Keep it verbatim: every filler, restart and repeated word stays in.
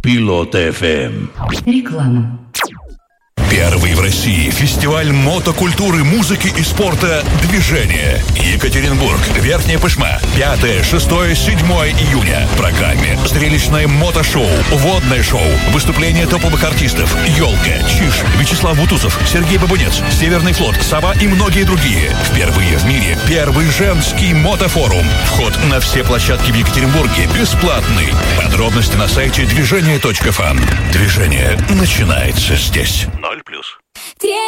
Пилот эф эм. Реклама. Первый в России фестиваль мотокультуры, музыки и спорта «Движение». Екатеринбург, Верхняя Пышма. пятое, шестое, седьмое июня. В программе зрелищное мотошоу, водное шоу, выступления топовых артистов «Елка», «Чиж», Вячеслав Бутусов, Сергей Бабунец, Северный флот, «Сова» и многие другие. Впервые в мире первый женский мотофорум. Вход на все площадки в Екатеринбурге бесплатный. Подробности на сайте движение точка фан. Движение начинается здесь. Ноль плюс.